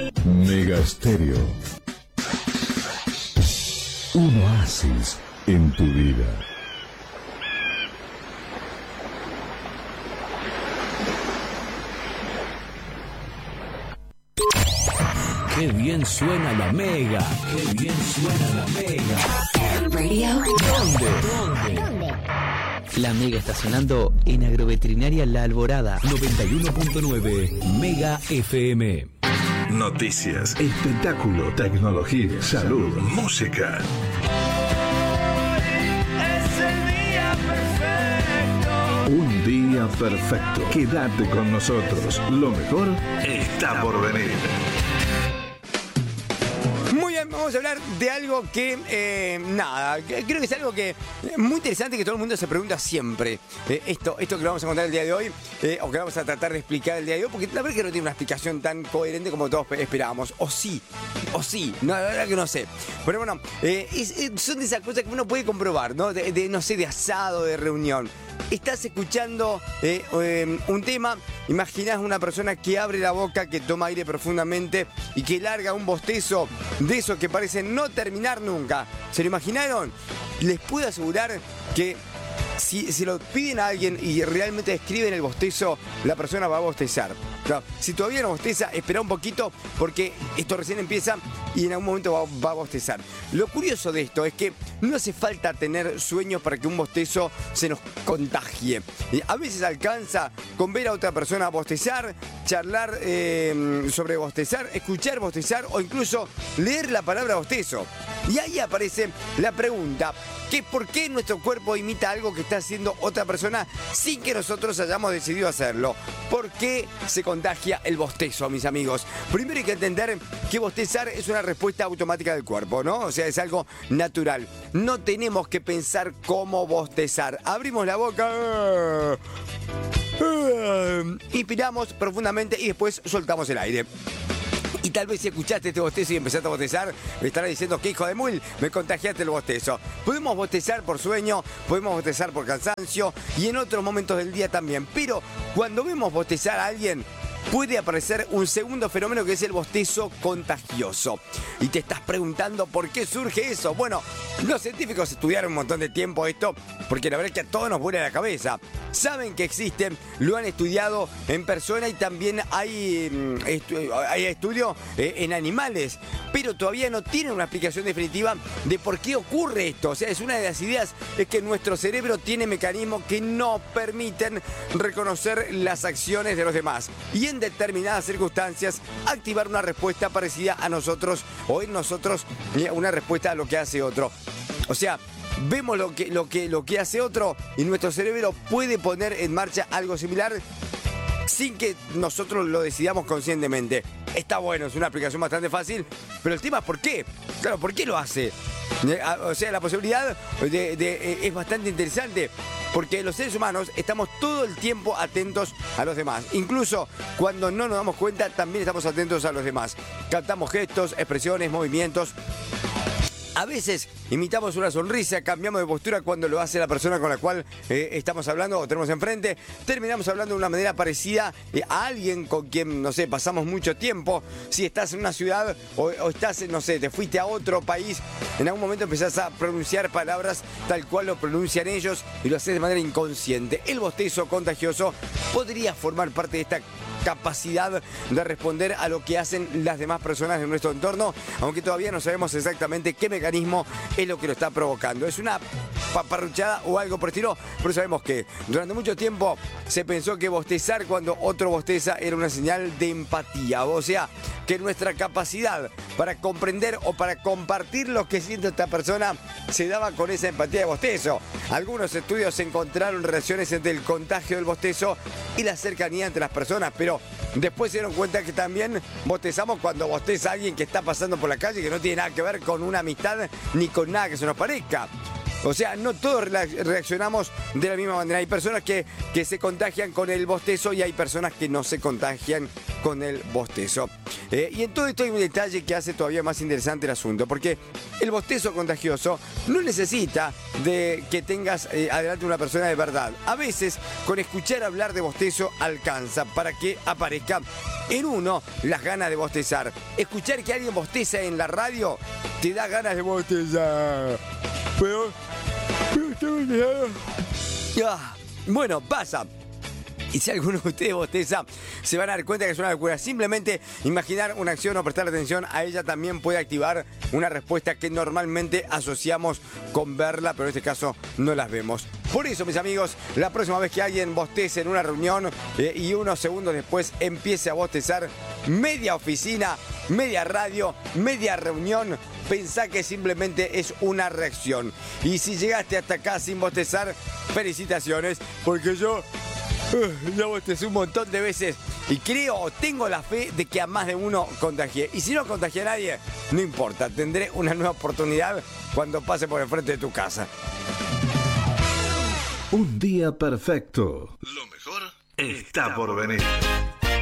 Mega Stereo. Un oasis en tu vida. Qué bien suena la Mega. Qué bien suena la Mega. Radio. ¿Dónde? La Mega está sonando en Agroveterinaria La Alborada. 91.9 Mega FM. Noticias, espectáculo, tecnología, salud, música. Es el día perfecto. Un día perfecto. Quédate con nosotros. Lo mejor está por venir. Muy bien, vamos a hablar de algo que, creo que es algo que muy interesante, que todo el mundo se pregunta siempre. Esto que vamos a contar el día de hoy, o que vamos a tratar de explicar el día de hoy, porque la verdad es que no tiene una explicación tan coherente como todos esperábamos. O sí, no, la verdad que no sé. Pero bueno, son de esas cosas que uno puede comprobar, ¿no? No sé, de asado, de reunión. Estás escuchando un tema, imaginás una persona que abre la boca, que toma aire profundamente y que larga un bostezo de esos que parecen no terminar nunca. ¿Se lo imaginaron? Les puedo asegurar que si lo piden a alguien y realmente describen el bostezo, la persona va a bostezar. Claro, si todavía no bosteza, espera un poquito porque esto recién empieza y en algún momento va a bostezar. Lo curioso de esto es que no hace falta tener sueños para que un bostezo se nos contagie. A veces alcanza con ver a otra persona bostezar, charlar sobre bostezar, escuchar bostezar o incluso leer la palabra bostezo. Y ahí aparece la pregunta, que ¿por qué nuestro cuerpo imita algo que está haciendo otra persona sin que nosotros hayamos decidido hacerlo? ¿Por qué se contagia el bostezo, mis amigos? Primero hay que entender que bostezar es una respuesta automática del cuerpo, ¿no? O sea, es algo natural. No tenemos que pensar cómo bostezar. Abrimos la boca, inspiramos profundamente y después soltamos el aire. Y tal vez si escuchaste este bostezo y empezaste a bostezar, me estarás diciendo que hijo de mul, me contagiaste el bostezo. Podemos bostezar por sueño, podemos bostezar por cansancio y en otros momentos del día también. Pero cuando vemos bostezar a alguien, puede aparecer un segundo fenómeno que es el bostezo contagioso. Y te estás preguntando por qué surge eso. Bueno, los científicos estudiaron un montón de tiempo esto, porque la verdad es que a todos nos vuela la cabeza. Saben que existen, lo han estudiado en persona y también hay estudio en animales, pero todavía no tienen una explicación definitiva de por qué ocurre esto. O sea, es una de las ideas, es que nuestro cerebro tiene mecanismos que no permiten reconocer las acciones de los demás y en determinadas circunstancias activar una respuesta parecida a nosotros o en nosotros una respuesta a lo que hace otro. O sea, vemos lo que hace otro y nuestro cerebro puede poner en marcha algo similar sin que nosotros lo decidamos conscientemente. Está bueno, es una aplicación bastante fácil, pero el tema es ¿por qué? Claro, ¿por qué lo hace? O sea, la posibilidad es bastante interesante, porque los seres humanos estamos todo el tiempo atentos a los demás. Incluso cuando no nos damos cuenta, también estamos atentos a los demás. Captamos gestos, expresiones, movimientos. A veces imitamos una sonrisa, cambiamos de postura cuando lo hace la persona con la cual estamos hablando o tenemos enfrente. Terminamos hablando de una manera parecida a alguien con quien, no sé, pasamos mucho tiempo. Si estás en una ciudad o estás, no sé, te fuiste a otro país, en algún momento empezás a pronunciar palabras tal cual lo pronuncian ellos y lo haces de manera inconsciente. El bostezo contagioso podría formar parte de esta capacidad de responder a lo que hacen las demás personas en nuestro entorno, aunque todavía no sabemos exactamente qué mecanismo es lo que lo está provocando. Es una paparruchada o algo por el estilo, pero sabemos que durante mucho tiempo se pensó que bostezar cuando otro bosteza era una señal de empatía, o sea, que nuestra capacidad para comprender o para compartir lo que siente esta persona se daba con esa empatía de bostezo. Algunos estudios encontraron relaciones entre el contagio del bostezo y la cercanía entre las personas, pero después se dieron cuenta que también bostezamos cuando bosteza alguien que está pasando por la calle, que no tiene nada que ver con una amistad ni con nada que se nos parezca. O sea, no todos reaccionamos de la misma manera. Hay personas que se contagian con el bostezo y hay personas que no se contagian con el bostezo. Y en todo esto hay un detalle que hace todavía más interesante el asunto, porque el bostezo contagioso no necesita de que tengas adelante una persona de verdad. A veces, con escuchar hablar de bostezo alcanza para que aparezca en uno las ganas de bostezar. Escuchar que alguien bosteza en la radio te da ganas de bostezar. Pero bueno, pasa. Y si alguno de ustedes bosteza, se van a dar cuenta que es una locura. Simplemente imaginar una acción o prestar atención a ella también puede activar una respuesta que normalmente asociamos con verla, pero en este caso no las vemos. Por eso, mis amigos, la próxima vez que alguien bostece en una reunión y unos segundos después empiece a bostezar, media oficina, media radio, media reunión, pensá que simplemente es una reacción. Y si llegaste hasta acá sin bostezar, felicitaciones, porque yo ya bostecé un montón de veces y creo, tengo la fe de que a más de uno contagié. Y si no contagié a nadie, no importa, tendré una nueva oportunidad cuando pase por el frente de tu casa. Un día perfecto. Lo mejor está por venir.